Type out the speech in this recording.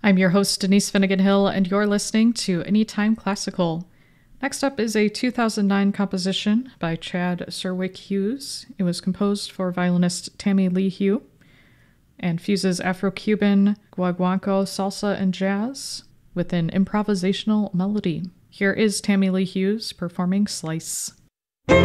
I'm your host, Denise Finnegan Hill, and you're listening to Anytime Classical. Next up is a 2009 composition by Chad Serwick-Hughes. It was composed for violinist Tammy Lee Hugh and fuses Afro-Cuban, guaguanco, salsa, and jazz with an improvisational melody. Here is Tammy Lee Hughes performing Slice.